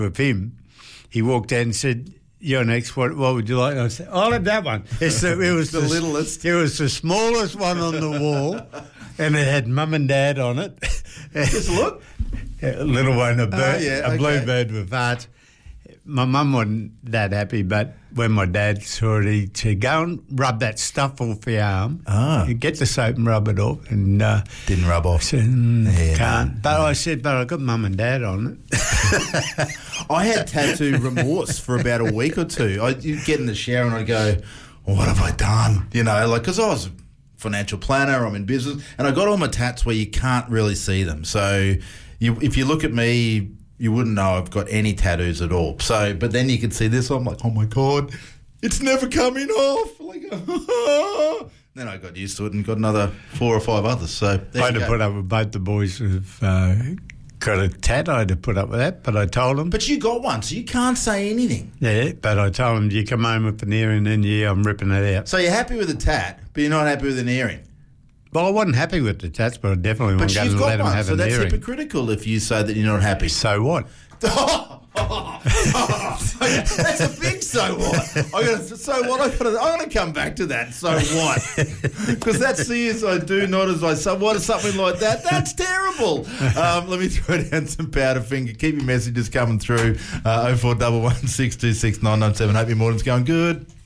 with him. He walked in and said, "You're next. What would you like?" I said, "I'll have that one." It was The littlest. It was the smallest one on the wall, and it had Mum and Dad on it. Just look. A little one, a bird, yeah, a blue bird with heart. My mum wasn't that happy, but when my dad saw it, he said, "Go and rub that stuff off your arm. Get the soap and rub it off." And didn't rub off. I said, "Can't." But I said, "But I got Mum and Dad on it." I had tattoo remorse for about a week or two. I'd get in the shower and I'd go, well, what have I done? You know, like, because I was a financial planner, I'm in business, and I got all my tats where you can't really see them. So if you look at me, you wouldn't know I've got any tattoos at all. So, but then you could see this, I'm like, oh my God, it's never coming off. Like, then I got used to it and got another 4 or 5 others. So I had to put up with both the boys who've got a tat. I had to put up with that, but I told them. But you got one, so you can't say anything. Yeah, but I told them, you come home with an earring and I'm ripping it out. So you're happy with the tat, but you're not happy with an earring. Well, I wasn't happy with the tats, but I definitely wasn't going to let them have an earring. So that's hypocritical if you say that you're not happy. So what? That's a big so what. I'm going to come back to that. So what? Because that's the as I do, not as I say. What is something like that? That's terrible. Let me throw down some Powderfinger. Keep your messages coming through. 0411 626 997. Hope your morning's going good.